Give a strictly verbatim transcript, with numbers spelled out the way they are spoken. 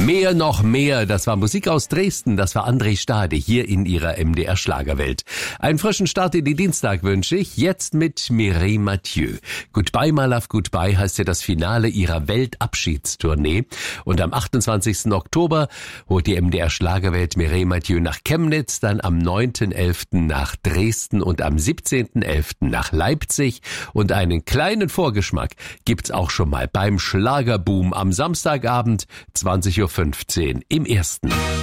Mehr noch mehr, das war Musik aus Dresden, das war André Stade hier in ihrer M D R Schlagerwelt. Einen frischen Start in den Dienstag wünsche ich, jetzt mit Mireille Mathieu. Goodbye My Love Goodbye heißt ja das Finale ihrer Weltabschiedstournee und am achtundzwanzigsten Oktober holt die M D R Schlagerwelt Mireille Mathieu nach Chemnitz, dann am neunten elften nach Dresden und am siebzehnten elften nach Leipzig und einen kleinen Vorgeschmack gibt's auch schon mal beim Schlagerboom am Samstagabend zwanzig Uhr fünfzehn im Ersten.